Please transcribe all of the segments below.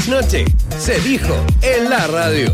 noche se dijo en la radio.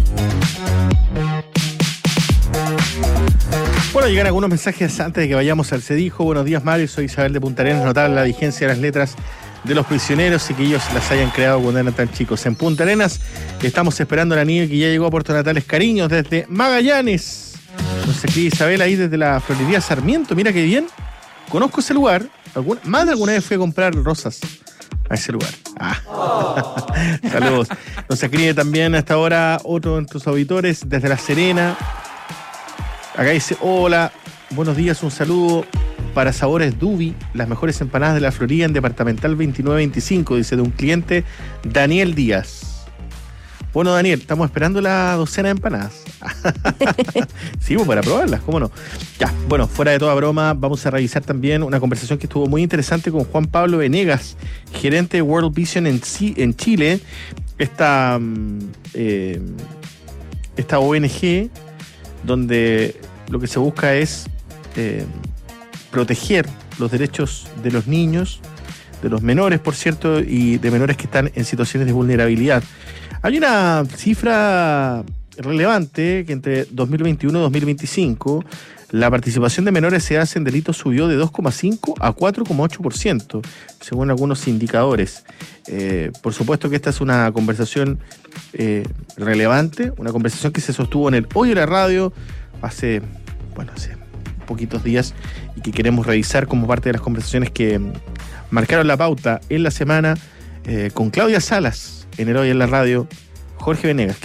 Bueno, llegan algunos mensajes antes de que vayamos al Se Dijo. Buenos días, Mario. Soy Isabel de Punta Arenas. Notable la vigencia de las letras de los prisioneros y que ellos las hayan creado cuando eran tan chicos. En Punta Arenas estamos esperando a la niña que ya llegó a Puerto Natales. Cariños desde Magallanes. Nos escribe Isabel ahí desde la Florería Sarmiento. Mira qué bien. Conozco ese lugar. Más de alguna vez fui a comprar rosas a ese lugar. Saludos. Nos escribe también hasta ahora otro de nuestros auditores desde La Serena. Acá dice: hola, buenos días, un saludo para Sabores Dubi, las mejores empanadas de la Florida en Departamental 2925, dice de un cliente, Daniel Díaz. Bueno, Daniel, estamos esperando la docena de empanadas. Sí, pues para probarlas, ¿cómo no? Ya, bueno, fuera de toda broma, vamos a revisar también una conversación que estuvo muy interesante con Juan Pablo Venegas, gerente de World Vision en Chile, esta ONG donde lo que se busca es proteger los derechos de los niños, de los menores, por cierto, y de menores que están en situaciones de vulnerabilidad. Hay una cifra relevante que entre 2021 y 2025 la participación de menores en edad en delitos subió de 2,5 a 4,8%, según algunos indicadores. Por supuesto que esta es una conversación relevante, una conversación que se sostuvo en el Hoy en la Radio hace poquitos días y que queremos revisar como parte de las conversaciones que marcaron la pauta en la semana con Claudia Salas en el Hoy en la Radio, Jorge Venegas,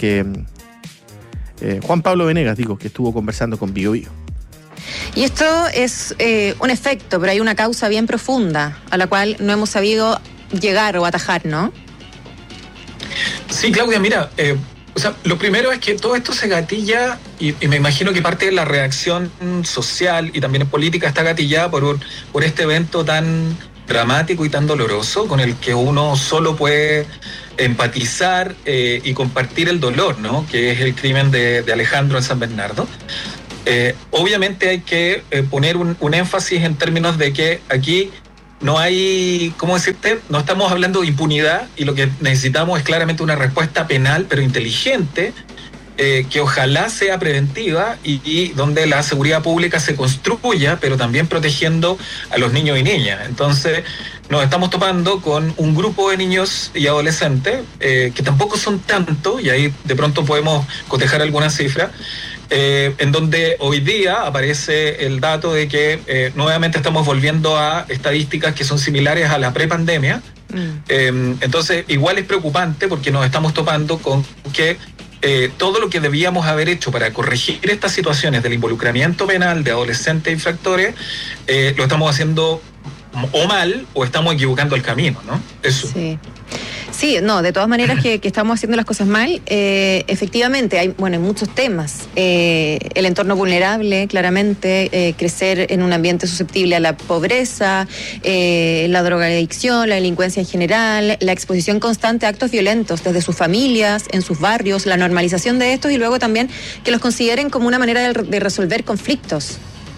Juan Pablo Venegas, que estuvo conversando con Bio Bio. Y esto es un efecto, pero hay una causa bien profunda a la cual no hemos sabido llegar o atajar, ¿no? Sí, Claudia, mira, lo primero es que todo esto se gatilla y me imagino que parte de la reacción social y también política está gatillada por este evento tan dramático y tan doloroso con el que uno solo puede empatizar y compartir el dolor, ¿no? Que es el crimen de Alejandro en San Bernardo. Obviamente hay que poner un énfasis en términos de que aquí no hay, ¿cómo decirte? No estamos hablando de impunidad y lo que necesitamos es claramente una respuesta penal, pero inteligente, que ojalá sea preventiva y donde la seguridad pública se construya, pero también protegiendo a los niños y niñas. Entonces, nos estamos topando con un grupo de niños y adolescentes que tampoco son tanto, y ahí de pronto podemos cotejar algunas cifras, en donde hoy día aparece el dato de que nuevamente estamos volviendo a estadísticas que son similares a la prepandemia. Entonces, igual es preocupante porque nos estamos topando con que todo lo que debíamos haber hecho para corregir estas situaciones del involucramiento penal de adolescentes infractores, lo estamos haciendo o mal o estamos equivocando el camino, ¿no? Eso. Sí, no, de todas maneras que estamos haciendo las cosas mal. Efectivamente, hay muchos temas. El entorno vulnerable, claramente, crecer en un ambiente susceptible a la pobreza, la drogadicción, la delincuencia en general, la exposición constante a actos violentos desde sus familias, en sus barrios, la normalización de estos y luego también que los consideren como una manera de resolver conflictos.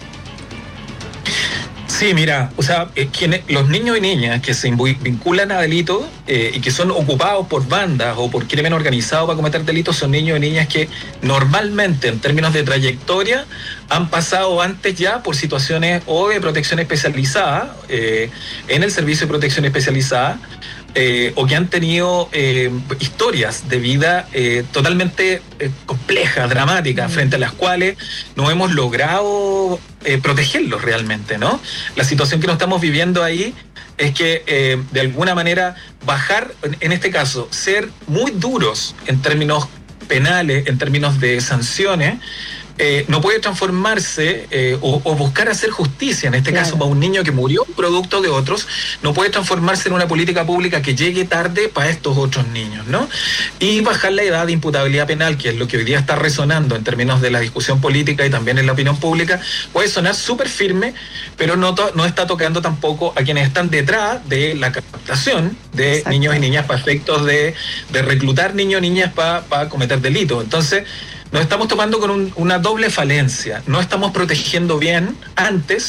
Sí, mira, los niños y niñas que se vinculan a delitos y que son ocupados por bandas o por crimen organizado para cometer delitos son niños y niñas que normalmente, en términos de trayectoria, han pasado antes ya por situaciones o de protección especializada, en el servicio de protección especializada, o que han tenido historias de vida totalmente complejas, dramáticas, frente a las cuales no hemos logrado protegerlos realmente, ¿no? La situación que nos estamos viviendo ahí es que de alguna manera bajar, en este caso, ser muy duros en términos penales, en términos de sanciones, no puede transformarse o buscar hacer justicia, en este caso para un niño que murió producto de otros, no puede transformarse en una política pública que llegue tarde para estos otros niños, ¿no? Y bajar la edad de imputabilidad penal, que es lo que hoy día está resonando en términos de la discusión política y también en la opinión pública, puede sonar súper firme, pero no está tocando tampoco a quienes están detrás de la captación de niños y niñas para efectos de reclutar niños y niñas para cometer delitos. Entonces, nos estamos topando con una doble falencia. No estamos protegiendo bien antes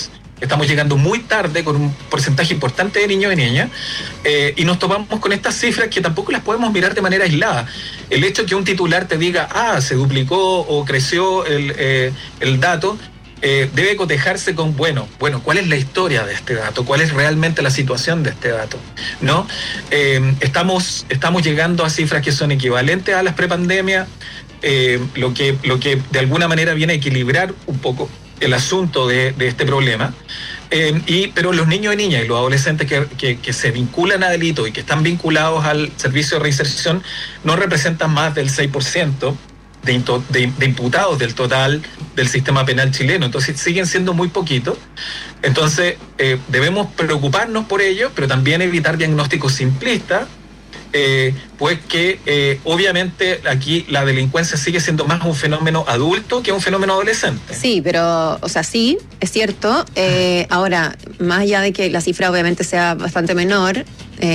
estamos llegando muy tarde con un porcentaje importante de niños y niñas, y nos topamos con estas cifras que tampoco las podemos mirar de manera aislada. El hecho de que un titular te diga, se duplicó o creció el dato, debe cotejarse con, bueno, ¿cuál es la historia de este dato? ¿Cuál es realmente la situación de este dato? ¿No? Estamos llegando a cifras que son equivalentes a las prepandemias, lo que de alguna manera viene a equilibrar un poco el asunto de este problema. Pero los niños y niñas y los adolescentes que se vinculan a delito y que están vinculados al servicio de reinserción no representan más del 6% de imputados del total del sistema penal chileno. Entonces siguen siendo muy poquitos. Entonces debemos preocuparnos por ello, pero también evitar diagnósticos simplistas, pues que obviamente aquí la delincuencia sigue siendo más un fenómeno adulto que un fenómeno adolescente. Sí, pero, sí, es cierto. Ahora, más allá de que la cifra obviamente sea bastante menor,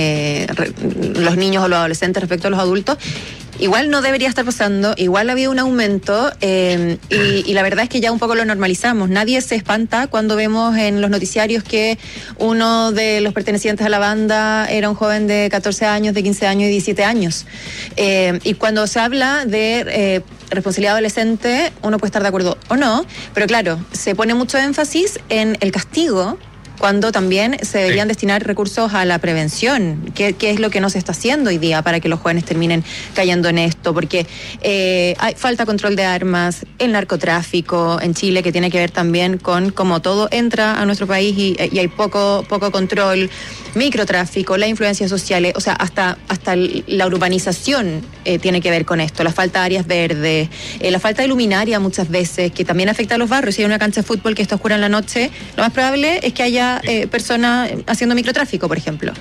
los niños o los adolescentes respecto a los adultos, igual no debería estar pasando, igual ha habido un aumento, y la verdad es que ya un poco lo normalizamos. Nadie se espanta cuando vemos en los noticiarios que uno de los pertenecientes a la banda era un joven de 14 años, de 15 años y 17 años. Y cuando se habla de responsabilidad adolescente, uno puede estar de acuerdo o no, pero claro, se pone mucho énfasis en el castigo, cuando también se deberían destinar recursos a la prevención, que es lo que no se está haciendo hoy día para que los jóvenes terminen cayendo en esto, porque hay falta de control de armas, el narcotráfico en Chile, que tiene que ver también con cómo todo entra a nuestro país y hay poco control, microtráfico, las influencias sociales, o sea, hasta la urbanización tiene que ver con esto, la falta de áreas verdes, la falta de luminaria muchas veces, que también afecta a los barrios. Si hay una cancha de fútbol que está oscura en la noche, lo más probable es que haya personas haciendo microtráfico, por ejemplo.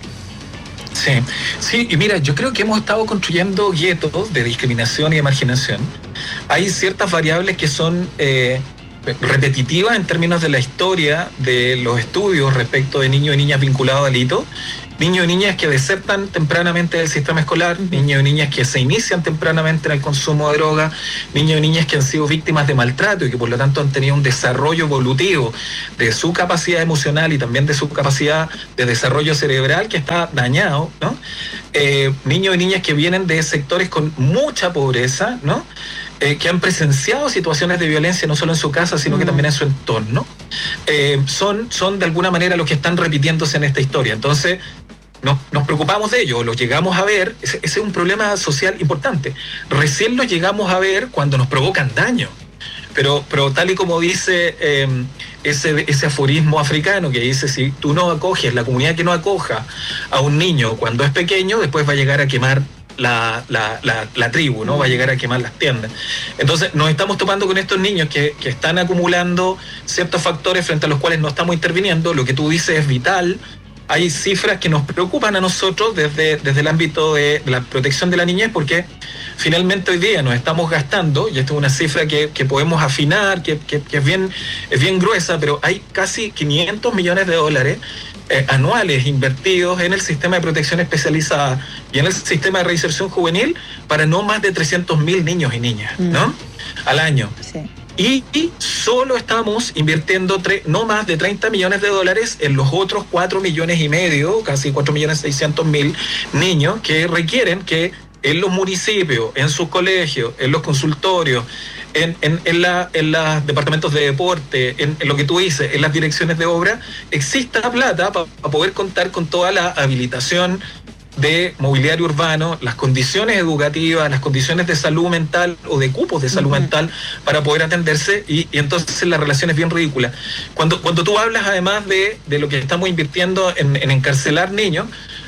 Sí, y mira, yo creo que hemos estado construyendo guetos de discriminación y de marginación. Hay ciertas variables que son repetitivas en términos de la historia de los estudios respecto de niños y niñas vinculados a delito. Niños y niñas que desertan tempranamente del sistema escolar, niños y niñas que se inician tempranamente en el consumo de droga, niños y niñas que han sido víctimas de maltrato y que por lo tanto han tenido un desarrollo evolutivo de su capacidad emocional y también de su capacidad de desarrollo cerebral que está dañado, ¿no? Niños y niñas que vienen de sectores con mucha pobreza, ¿no? Que han presenciado situaciones de violencia no solo en su casa, sino que también en su entorno, son de alguna manera los que están repitiéndose en esta historia. Entonces, nos preocupamos de ello, los llegamos a ver. Ese es un problema social importante. Recién los llegamos a ver cuando nos provocan daño. Pero tal y como dice ese aforismo africano que dice, si tú no acoges, la comunidad que no acoja a un niño cuando es pequeño, después va a llegar a quemar la tribu, ¿no? Va a llegar a quemar las tiendas. Entonces nos estamos topando con estos niños que están acumulando ciertos factores frente a los cuales no estamos interviniendo. Lo que tú dices es vital. Hay cifras que nos preocupan a nosotros desde el ámbito de la protección de la niñez, porque finalmente hoy día nos estamos gastando, y esto es una cifra que podemos afinar, que es bien gruesa, pero hay casi 500 millones de dólares anuales invertidos en el sistema de protección especializada y en el sistema de reinserción juvenil para no más de 300.000 niños y niñas, ¿no? Al año. Sí. Y solo estamos invirtiendo no más de 30 millones de dólares en los otros 4 millones y medio, casi 4.600.000 niños que requieren que en los municipios, en sus colegios, en los consultorios, en los departamentos de deporte, en lo que tú dices, en las direcciones de obra, exista plata para poder contar con toda la habilitación de mobiliario urbano, las condiciones educativas, las condiciones de salud mental o de cupos de salud mental para poder atenderse, y entonces la relación es bien ridícula. Cuando tú hablas además de lo que estamos invirtiendo en encarcelar niños,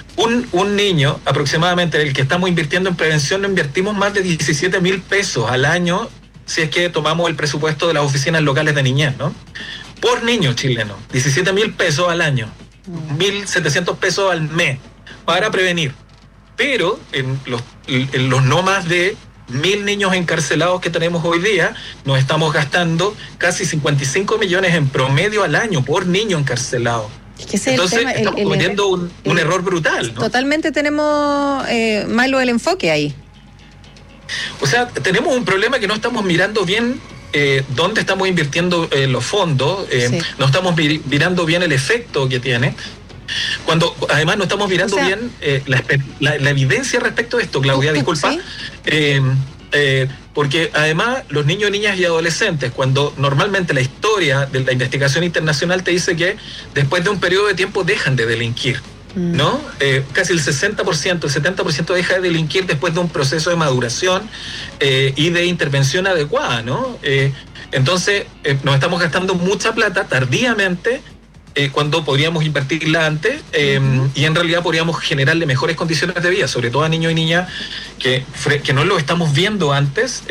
un niño aproximadamente, el que estamos invirtiendo en prevención, no invertimos más de 17.000 pesos al año si es que tomamos el presupuesto de las oficinas locales de niñez, ¿no? Por niño chileno, 17.000 pesos al año, 1.700 pesos al mes para prevenir. Pero en los no más de 1.000 niños encarcelados que tenemos hoy día, nos estamos gastando casi 55 millones en promedio al año por niño encarcelado. Es que entonces estamos cometiendo un error brutal, ¿no? Totalmente tenemos malo el enfoque ahí. O sea, tenemos un problema que no estamos mirando bien dónde estamos invirtiendo los fondos, no estamos mirando bien el efecto que tiene. Cuando además no estamos mirando bien la evidencia respecto de esto, Claudia, disculpa. ¿Sí? Porque además los niños, niñas y adolescentes, cuando normalmente la historia de la investigación internacional te dice que después de un periodo de tiempo dejan de delinquir, ¿no? Casi el 60%, el 70% deja de delinquir después de un proceso de maduración y de intervención adecuada, ¿no? Entonces nos estamos gastando mucha plata tardíamente, cuando podríamos invertirla antes, y en realidad podríamos generarle mejores condiciones de vida, sobre todo a niños y niñas que no lo estamos viendo antes,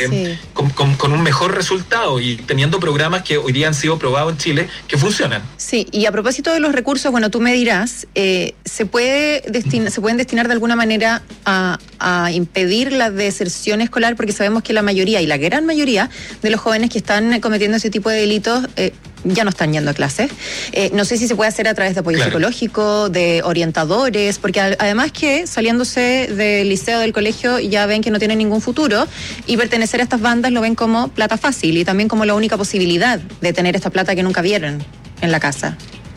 con un mejor resultado y teniendo programas que hoy día han sido probados en Chile que funcionan. Sí, y a propósito de los recursos, bueno, tú me dirás, ¿se pueden destinar de alguna manera a impedir la deserción escolar? Porque sabemos que la mayoría, y la gran mayoría, de los jóvenes que están cometiendo ese tipo de delitos ya no están yendo a clases. No sé si se puede hacer a través de apoyo psicológico, de orientadores, porque además que saliéndose del liceo, del colegio, ya ven que no tienen ningún futuro, y pertenecer a estas bandas lo ven como plata fácil y también como la única posibilidad de tener esta plata que nunca vieron en la casa.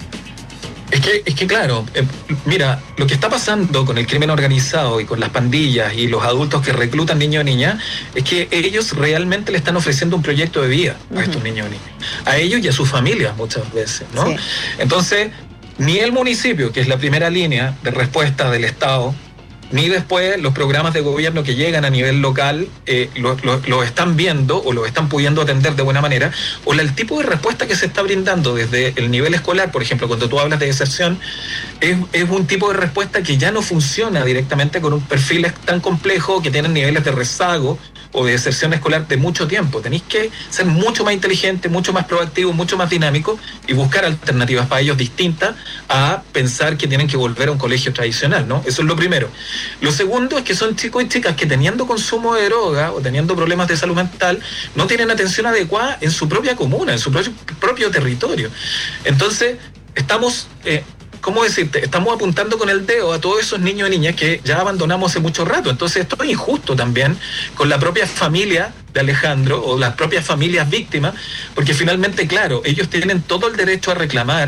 Es que claro, mira, lo que está pasando con el crimen organizado y con las pandillas y los adultos que reclutan niños y niñas es que ellos realmente le están ofreciendo un proyecto de vida a estos niños y niñas, a ellos y a sus familias muchas veces, ¿no? Sí. Entonces, ni el municipio, que es la primera línea de respuesta del Estado, ni después los programas de gobierno que llegan a nivel local lo están viendo o lo están pudiendo atender de buena manera, o el tipo de respuesta que se está brindando desde el nivel escolar, por ejemplo, cuando tú hablas de deserción, es un tipo de respuesta que ya no funciona directamente con un perfil tan complejo que tienen niveles de rezago o de deserción escolar de mucho tiempo. Tenéis que ser mucho más inteligente, mucho más proactivo, mucho más dinámico y buscar alternativas para ellos distintas a pensar que tienen que volver a un colegio tradicional, ¿no? Eso es lo primero. Lo segundo es que son chicos y chicas que teniendo consumo de droga o teniendo problemas de salud mental no tienen atención adecuada en su propia comuna, en su propio territorio. Entonces, estamos... ¿cómo decirte? Estamos apuntando con el dedo a todos esos niños y niñas que ya abandonamos hace mucho rato. Entonces esto es injusto también con la propia familia de Alejandro o las propias familias víctimas, porque finalmente, claro, ellos tienen todo el derecho a reclamar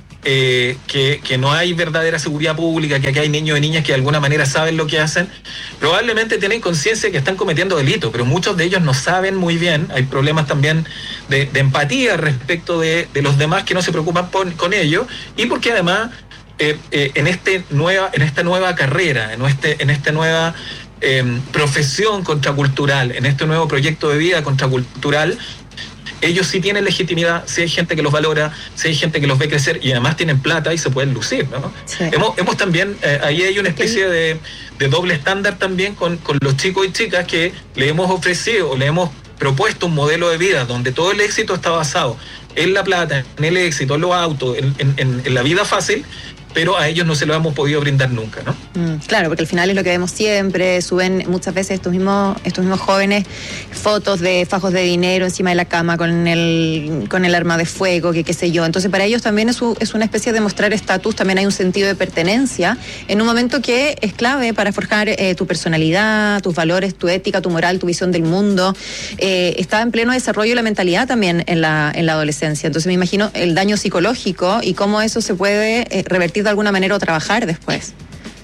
que no hay verdadera seguridad pública, que aquí hay niños y niñas que de alguna manera saben lo que hacen. Probablemente tienen conciencia de que están cometiendo delitos, pero muchos de ellos no saben muy bien. Hay problemas también de empatía respecto de los demás que no se preocupan con ellos, y porque además en esta nueva carrera, en esta nueva profesión contracultural, en este nuevo proyecto de vida contracultural, ellos sí tienen legitimidad, sí hay gente que los valora, sí hay gente que los ve crecer y además tienen plata y se pueden lucir, ¿no? Sí. Hemos también, ahí hay una especie de doble estándar también con los chicos y chicas que le hemos ofrecido o le hemos propuesto un modelo de vida donde todo el éxito está basado en la plata, en el éxito, en los autos, en la vida fácil, pero a ellos no se lo hemos podido brindar nunca, ¿no? Claro, porque al final es lo que vemos siempre, suben muchas veces estos mismos jóvenes fotos de fajos de dinero encima de la cama con el arma de fuego, que qué sé yo. Entonces para ellos también es una especie de mostrar estatus, también hay un sentido de pertenencia en un momento que es clave para forjar tu personalidad, tus valores, tu ética, tu moral, tu visión del mundo. Está en pleno desarrollo la mentalidad también en la adolescencia. Entonces me imagino el daño psicológico y cómo eso se puede revertir de alguna manera o trabajar después.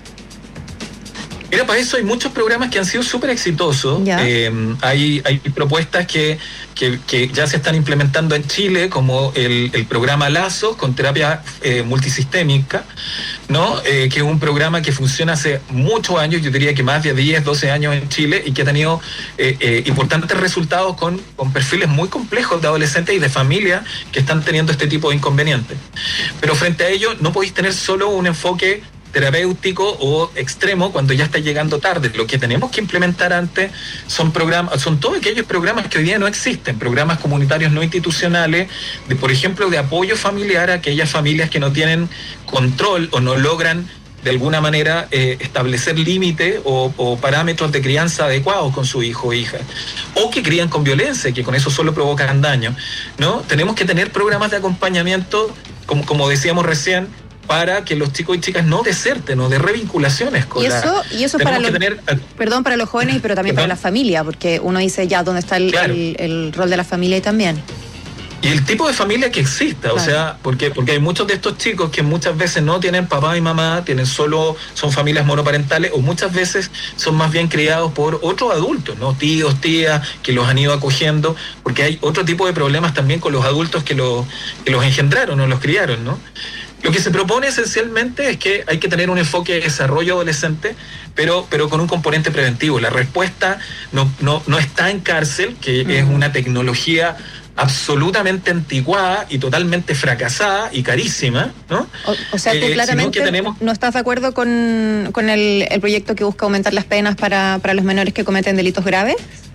Mira, para eso hay muchos programas que han sido súper exitosos. Hay propuestas que ya se están implementando en Chile, como el programa Lazos con terapia multisistémica, ¿no? Que es un programa que funciona hace muchos años, yo diría que más de 10, 12 años en Chile, y que ha tenido importantes resultados con perfiles muy complejos de adolescentes y de familias que están teniendo este tipo de inconvenientes. Pero frente a ello no podéis tener solo un enfoque terapéutico o extremo cuando ya está llegando tarde. Lo que tenemos que implementar antes son todos aquellos programas que hoy día no existen, programas comunitarios no institucionales, por ejemplo, de apoyo familiar a aquellas familias que no tienen control o no logran de alguna manera establecer límites o parámetros de crianza adecuados con su hijo o hija, o que crían con violencia, que con eso solo provocan daño, ¿no? Tenemos que tener programas de acompañamiento, como decíamos recién, para que los chicos y chicas no deserten o de revinculaciones con y eso para para los jóvenes, pero también para la familia, porque uno dice ya dónde está el rol de la familia y también. Y el tipo de familia que exista, claro. O sea, porque hay muchos de estos chicos que muchas veces no tienen papá y mamá, son familias monoparentales, o muchas veces son más bien criados por otros adultos, ¿no? Tíos, tías, que los han ido acogiendo, porque hay otro tipo de problemas también con los adultos que los engendraron o los criaron, ¿no? Lo que se propone esencialmente es que hay que tener un enfoque de desarrollo adolescente, pero con un componente preventivo. La respuesta no está en cárcel, que es una tecnología absolutamente anticuada y totalmente fracasada y carísima, ¿no? O sea, tú claramente no estás de acuerdo con el proyecto que busca aumentar las penas para los menores que cometen delitos graves.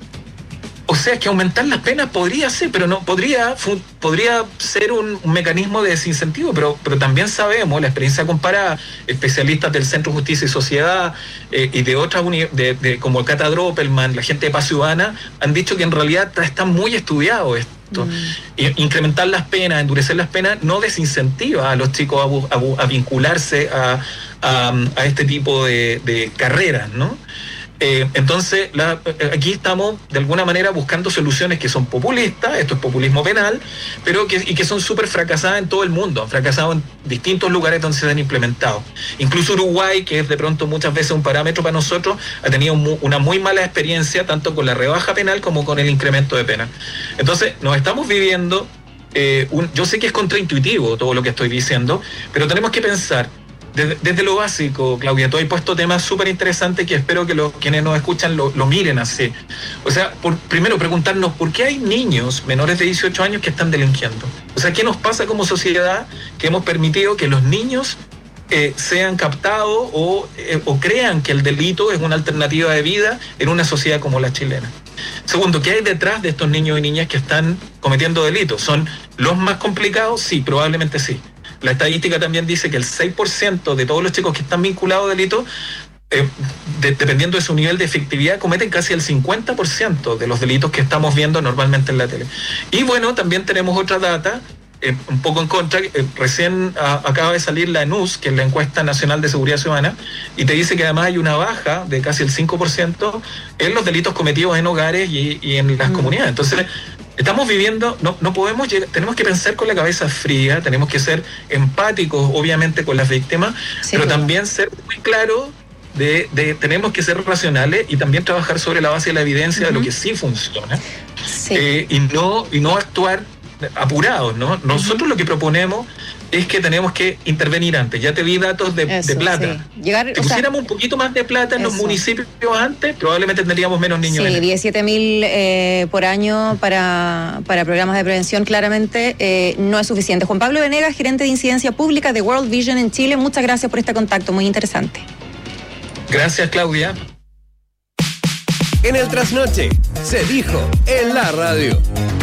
O sea, que aumentar las penas podría ser, pero no podría ser un mecanismo de desincentivo, pero también sabemos, la experiencia comparada, especialistas del Centro Justicia y Sociedad y de otras como Cata Droppelman, la gente de Paz Ciudadana, han dicho que en realidad está muy estudiado esto. Incrementar las penas, endurecer las penas, no desincentiva a los chicos a vincularse a este tipo de carreras, ¿no? Entonces, aquí estamos de alguna manera buscando soluciones que son populistas, esto es populismo penal, pero que son súper fracasadas en todo el mundo, han fracasado en distintos lugares donde se han implementado. Incluso Uruguay, que es de pronto muchas veces un parámetro para nosotros, ha tenido una muy mala experiencia tanto con la rebaja penal como con el incremento de pena. Entonces, nos estamos viviendo, yo sé que es contraintuitivo todo lo que estoy diciendo, pero tenemos que pensar desde lo básico. Claudia, tú has puesto temas súper interesantes que espero que quienes nos escuchan lo miren así. O sea, primero preguntarnos por qué hay niños menores de 18 años que están delinquiendo. O sea, ¿qué nos pasa como sociedad que hemos permitido que los niños sean captados o crean que el delito es una alternativa de vida en una sociedad como la chilena? Segundo, ¿qué hay detrás de estos niños y niñas que están cometiendo delitos? ¿Son los más complicados? Sí, probablemente sí. La estadística también dice que el 6% de todos los chicos que están vinculados a delitos, dependiendo de su nivel de efectividad, cometen casi el 50% de los delitos que estamos viendo normalmente en la tele. Y bueno, también tenemos otra data, un poco en contra, recién acaba de salir la ENUS, que es la Encuesta Nacional de Seguridad Ciudadana, y te dice que además hay una baja de casi el 5% en los delitos cometidos en hogares y en las comunidades. Entonces, estamos viviendo, no podemos llegar, tenemos que pensar con la cabeza fría, tenemos que ser empáticos, obviamente, con las víctimas, sí, pero también ser muy claros tenemos que ser racionales y también trabajar sobre la base de la evidencia de lo que sí funciona, sí. Y no actuar apurados, ¿no? Nosotros lo que proponemos es que tenemos que intervenir antes. Ya te di datos de plata. Sí. Si pusiéramos un poquito más de plata en los municipios antes, probablemente tendríamos menos niños. Sí, 17.000 por año para programas de prevención, claramente no es suficiente. Juan Pablo Venegas, gerente de incidencia pública de World Vision en Chile, muchas gracias por este contacto, muy interesante. Gracias, Claudia. En el trasnoche, se dijo en la radio.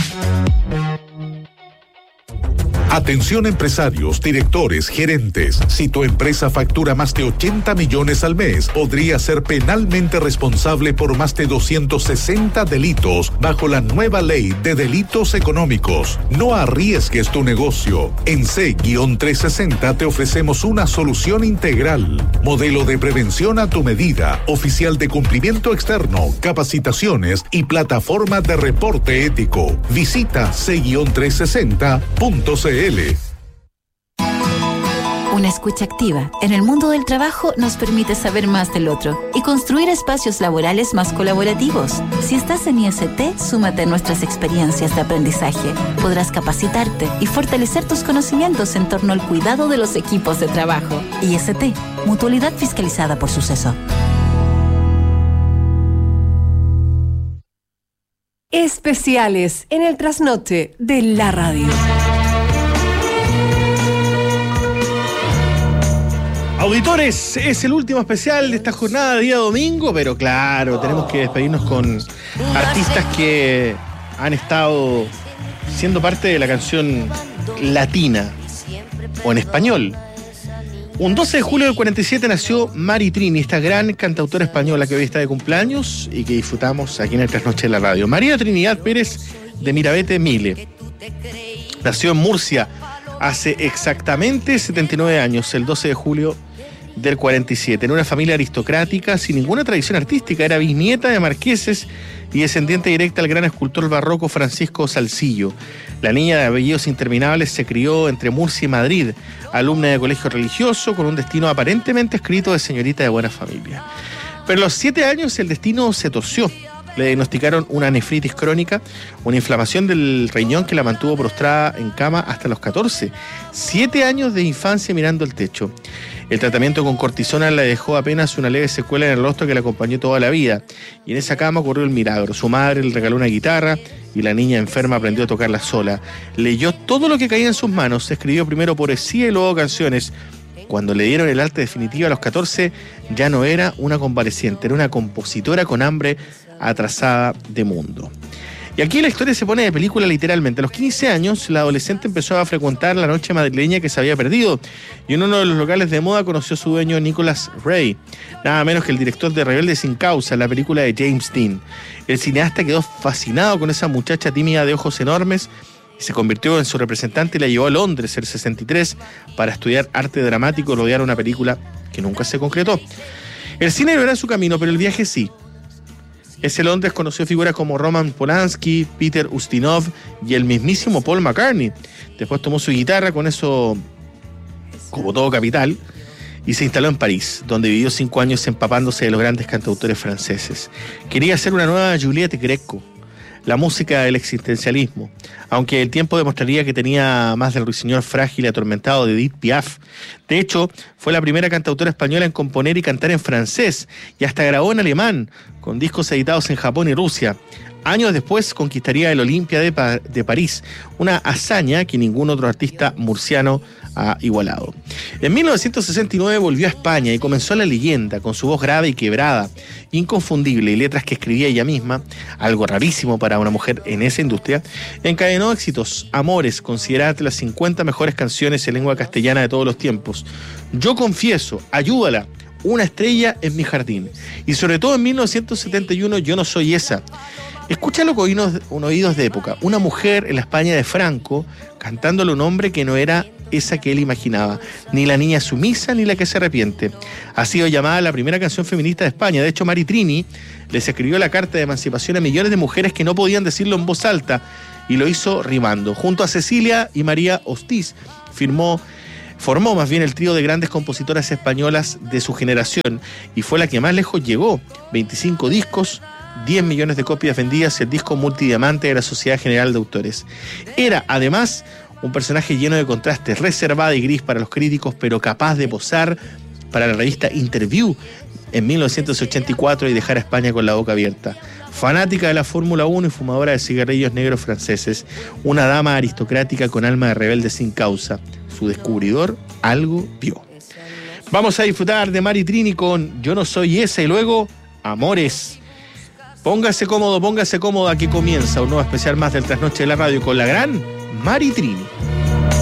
Atención empresarios, directores, gerentes. Si tu empresa factura más de 80 millones al mes, podría ser penalmente responsable por más de 260 delitos bajo la nueva ley de delitos económicos. No arriesgues tu negocio. En C-360 te ofrecemos una solución integral. Modelo de prevención a tu medida, oficial de cumplimiento externo, capacitaciones y plataforma de reporte ético. Visita C-360.cl. Una escucha activa en el mundo del trabajo nos permite saber más del otro y construir espacios laborales más colaborativos. Si estás en IST, súmate a nuestras experiencias de aprendizaje. Podrás capacitarte y fortalecer tus conocimientos en torno al cuidado de los equipos de trabajo. IST, mutualidad fiscalizada por Suceso. Especiales en el trasnoche de la radio. Auditores, es el último especial de esta jornada de día domingo, pero claro, tenemos que despedirnos con artistas que han estado siendo parte de la canción latina o en español. Un 12 de julio del 47 nació Mari Trini, esta gran cantautora española que hoy está de cumpleaños y que disfrutamos aquí en el trasnoche de la radio. María Trinidad Pérez de Mirabete Mile. Nació en Murcia hace exactamente 79 años, el 12 de julio del 47, en una familia aristocrática sin ninguna tradición artística. Era bisnieta de marqueses y descendiente directa del gran escultor barroco Francisco Salzillo. La niña de apellidos interminables se crió entre Murcia y Madrid, alumna de colegio religioso con un destino aparentemente escrito de señorita de buena familia. Pero a los 7 años el destino se torció. Le diagnosticaron una nefritis crónica, una inflamación del riñón que la mantuvo prostrada en cama hasta los 14. 7 años de infancia mirando el techo. El tratamiento con cortisona le dejó apenas una leve secuela en el rostro que la acompañó toda la vida. Y en esa cama ocurrió el milagro. Su madre le regaló una guitarra y la niña enferma aprendió a tocarla sola. Leyó todo lo que caía en sus manos, escribió primero poesía y luego canciones. Cuando le dieron el alta definitiva a los 14, ya no era una convaleciente, era una compositora con hambre atrasada de mundo. Y aquí la historia se pone de película literalmente. A los 15 años, la adolescente empezó a frecuentar la noche madrileña que se había perdido, y en uno de los locales de moda conoció a su dueño Nicholas Ray, nada menos que el director de Rebelde sin Causa, la película de James Dean. El cineasta quedó fascinado con esa muchacha tímida de ojos enormes y se convirtió en su representante y la llevó a Londres el 63 para estudiar arte dramático y rodear una película que nunca se concretó. El cine no era su camino, pero el viaje sí. Ese Londres conoció figuras como Roman Polanski, Peter Ustinov y el mismísimo Paul McCartney. Después tomó su guitarra, con eso, como todo capital, y se instaló en París, donde vivió 5 años empapándose de los grandes cantautores franceses. Quería hacer una nueva Juliette Gréco, la música del existencialismo, aunque el tiempo demostraría que tenía más del ruiseñor frágil y atormentado de Edith Piaf. De hecho, fue la primera cantautora española en componer y cantar en francés, y hasta grabó en alemán, con discos editados en Japón y Rusia. Años después conquistaría el Olympia de París, una hazaña que ningún otro artista murciano ha igualado. En 1969 volvió a España y comenzó la leyenda, con su voz grave y quebrada, inconfundible, y letras que escribía ella misma, algo rarísimo para una mujer en esa industria. Encadenó éxitos, Amores, considerada entre las 50 mejores canciones en lengua castellana de todos los tiempos, Yo confieso, Ayúdala, Una estrella en mi jardín, y sobre todo en 1971, Yo no soy esa. Escúchalo con oídos de época. Una mujer en la España de Franco cantándole a un hombre que no era esa que él imaginaba, ni la niña sumisa ni la que se arrepiente. Ha sido llamada la primera canción feminista de España. De hecho, Mari Trini les escribió la carta de emancipación a millones de mujeres que no podían decirlo en voz alta, y lo hizo rimando. Junto a Cecilia y María Hostiz formó más bien el trío de grandes compositoras españolas de su generación, y fue la que más lejos llegó. 25 discos, 10 millones de copias vendidas, el disco multidiamante de la Sociedad General de Autores. Era, además, un personaje lleno de contrastes, reservada y gris para los críticos, pero capaz de posar para la revista Interview en 1984 y dejar a España con la boca abierta. Fanática de la Fórmula 1 y fumadora de cigarrillos negros franceses, una dama aristocrática con alma de rebelde sin causa. Su descubridor algo vio. Vamos a disfrutar de Mari Trini con Yo no soy esa, y luego Amores. Póngase cómodo, póngase cómoda, que comienza un nuevo especial más del Trasnoche de la Radio con la gran Mari Trini.